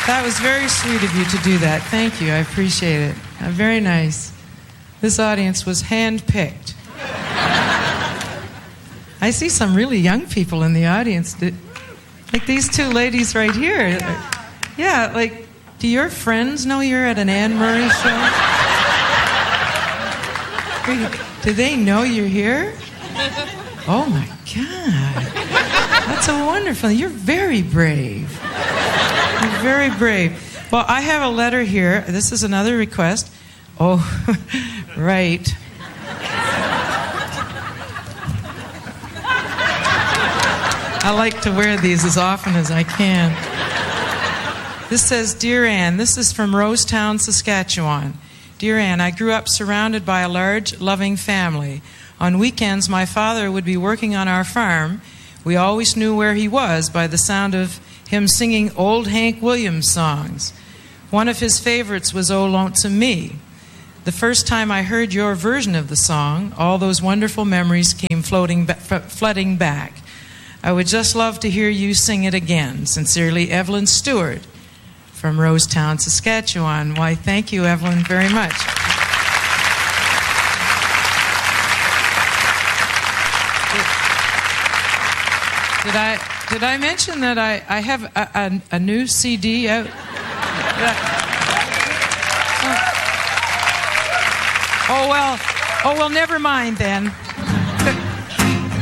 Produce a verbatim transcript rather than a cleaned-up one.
That was very sweet of you to do that. Thank you. I appreciate it. Uh, very nice. This audience was hand-picked. I see some really young people in the audience. Like these two ladies right here. Yeah, like, do your friends know you're at an Anne Murray show? Do they know you're here? Oh, my God. That's a wonderful... You're very brave. You're very brave. Well, I have a letter here. This is another request. Oh, right. I like to wear these as often as I can. This says, Dear Anne, this is from Rosetown, Saskatchewan. Dear Anne, I grew up surrounded by a large, loving family. On weekends, my father would be working on our farm. We always knew where he was by the sound of him singing old Hank Williams songs. One of his favorites was Oh Lonesome Me. The first time I heard your version of the song, all those wonderful memories came floating, flooding back. I would just love to hear you sing it again. Sincerely, Evelyn Stewart from Rosetown, Saskatchewan. Why, thank you, Evelyn, very much. Did I did I mention that I, I have a, a, a new C D out? Oh. oh well, oh well, never mind then.